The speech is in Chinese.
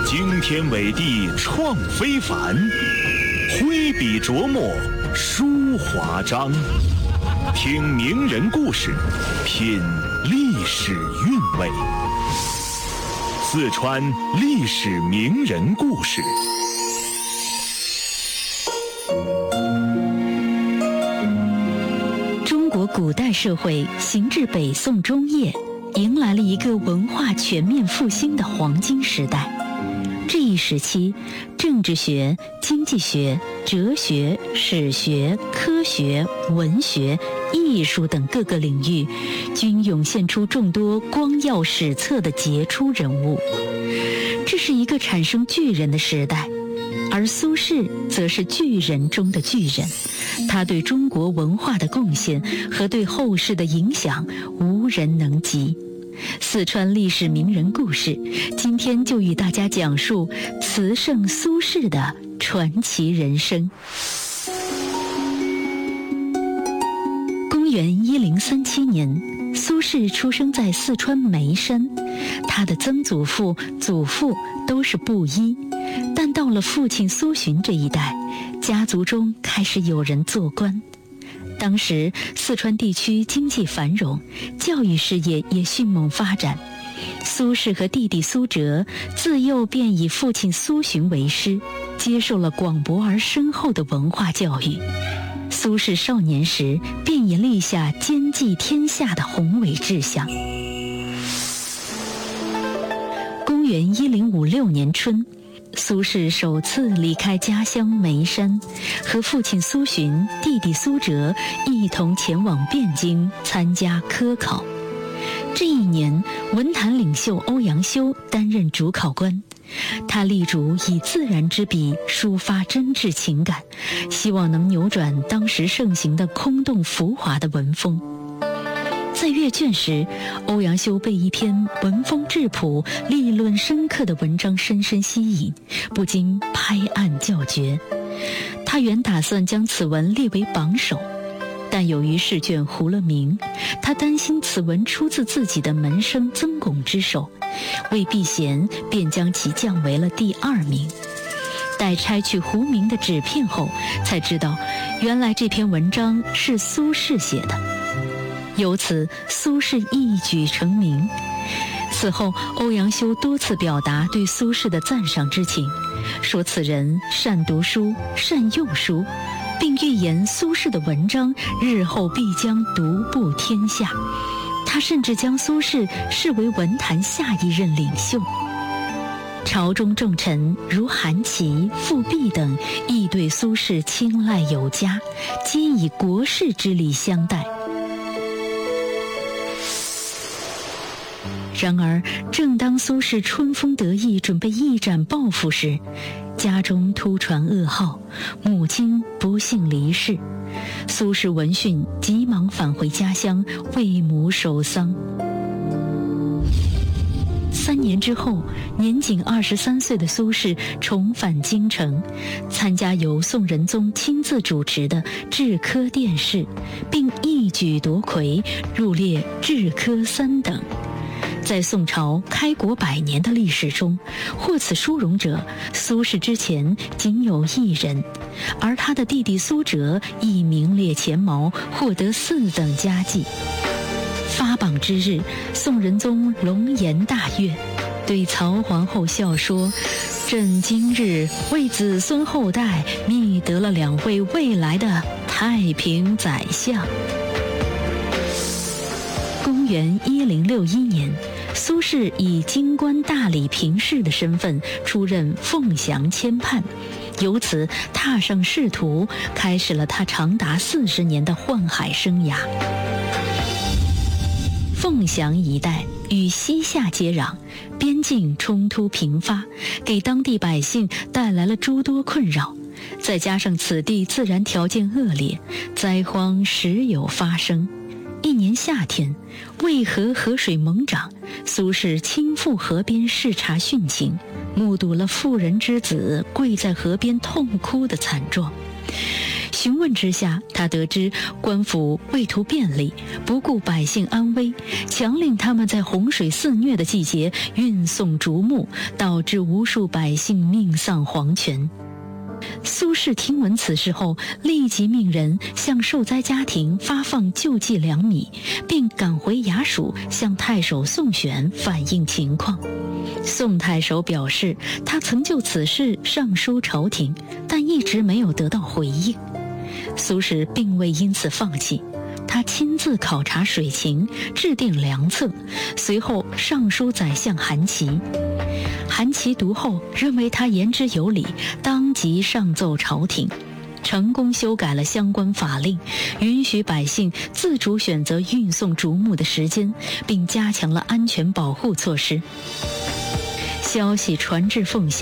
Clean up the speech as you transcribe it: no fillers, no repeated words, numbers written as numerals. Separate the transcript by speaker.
Speaker 1: 惊天伟地创非凡，挥笔琢磨书华章。听名人故事，品历史韵味。四川历史名人故事。
Speaker 2: 中国古代社会行至北宋中叶，迎来了一个文化全面复兴的黄金时代。这一时期，政治学、经济学、哲学、史学、科学、文学、艺术等各个领域，均涌现出众多光耀史册的杰出人物。这是一个产生巨人的时代，而苏轼则是巨人中的巨人。他对中国文化的贡献和对后世的影响，无人能及。四川历史名人故事，今天就与大家讲述词圣苏轼的传奇人生。公元1037年，苏轼出生在四川眉山，他的曾祖父、祖父都是布衣，但到了父亲苏洵这一代，家族中开始有人做官。当时四川地区经济繁荣，教育事业也迅猛发展。苏轼和弟弟苏辙自幼便以父亲苏洵为师，接受了广博而深厚的文化教育。苏轼少年时便已立下兼济天下的宏伟志向。公元1056年春，苏轼首次离开家乡眉山，和父亲苏洵、弟弟苏辙一同前往汴京参加科考。这一年，文坛领袖欧阳修担任主考官，他力主以自然之笔抒发真挚情感，希望能扭转当时盛行的空洞浮华的文风。在阅卷时，欧阳修被一篇文风质朴、立论深刻的文章深深吸引，不禁拍案叫绝。他原打算将此文列为榜首，但由于试卷糊了名，他担心此文出自自己的门生曾巩之手，为避嫌，便将其降为了第2名。待拆去糊名的纸片后，才知道原来这篇文章是苏轼写的。由此，苏轼一举成名。此后，欧阳修多次表达对苏轼的赞赏之情，说此人善读书、善用书，并预言苏轼的文章日后必将独步天下。他甚至将苏轼视为文坛下一任领袖。朝中重臣如韩琦、富弼等亦对苏轼青睐有加，皆以国士之礼相待。然而，正当苏轼春风得意，准备一展抱负时，家中突传噩耗，母亲不幸离世。苏轼闻讯，急忙返回家乡，为母守丧。3年之后，年仅23岁的苏轼重返京城，参加由宋仁宗亲自主持的制科殿试，并一举夺魁，入列制科3等。在宋朝开国100年的历史中，获此殊荣者，苏轼之前仅有1人，而他的弟弟苏辙亦名列前茅，获得4等佳绩。发榜之日，宋仁宗龙颜大悦，对曹皇后笑说：“朕今日为子孙后代觅得了2位未来的太平宰相。”公元1061年，苏轼以京官大理评事的身份出任凤翔签判，由此踏上仕途，开始了他长达40年的宦海生涯。凤翔一带与西夏接壤，边境冲突频发，给当地百姓带来了诸多困扰。再加上此地自然条件恶劣，灾荒时有发生。一年夏天，渭河河水猛涨，苏轼亲赴河边视察汛情，目睹了妇人之子跪在河边痛哭的惨状。 询问之下，他得知官府为图便利，不顾百姓安危，强令他们在洪水肆虐的季节运送竹木，导致无数百姓命丧黄泉。苏轼听闻此事后，立即命人向受灾家庭发放救济粮米，并赶回衙署向太守宋选反映情况。宋太守表示，他曾就此事上书朝廷，但一直没有得到回应。苏轼并未因此放弃，他亲自考察水情，制定良策，随后上书宰相韩琦。韩琦读后认为他言之有理，当即上奏朝廷，成功修改了相关法令，允许百姓自主选择运送竹木的时间，并加强了安全保护措施。消息传至凤翔，